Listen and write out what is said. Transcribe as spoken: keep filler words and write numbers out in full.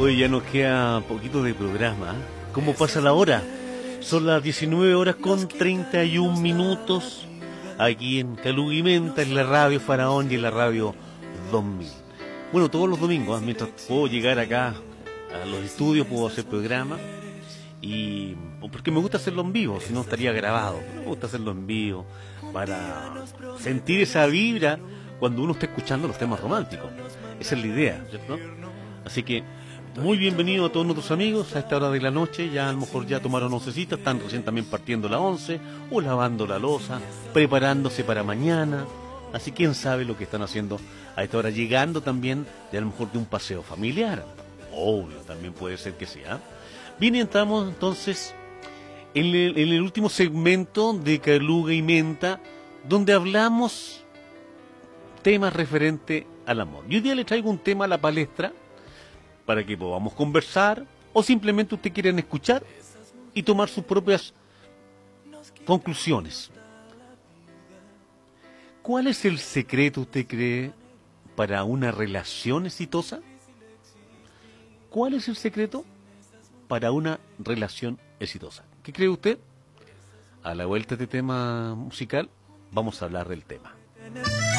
Hoy ya nos queda poquito de programa. ¿Cómo pasa la hora? Son las diecinueve horas con treinta y un minutos aquí en Calugimenta, en la radio Faraón y en la radio dos mil. Bueno, todos los domingos, mientras puedo llegar acá a los estudios, puedo hacer programa. Y porque me gusta hacerlo en vivo, si no estaría grabado. Me gusta hacerlo en vivo para sentir esa vibra cuando uno está escuchando los temas románticos. Esa es la idea, ¿cierto? Así que muy bienvenido a todos nuestros amigos a esta hora de la noche. Ya a lo mejor ya tomaron oncecita, están recién también partiendo la once o lavando la loza, preparándose para mañana. Así quién sabe lo que están haciendo a esta hora, llegando también de a lo mejor de un paseo familiar. Obvio, también puede ser que sea. Bien, entramos entonces en el, en el último segmento de Caluga y Menta, donde hablamos temas referentes al amor. Y hoy día le traigo un tema a la palestra para que podamos conversar, o simplemente ustedes quieren escuchar y tomar sus propias conclusiones. ¿Cuál es el secreto, usted cree, para una relación exitosa? ¿Cuál es el secreto para una relación exitosa? ¿Qué cree usted? A la vuelta de este tema musical vamos a hablar del tema.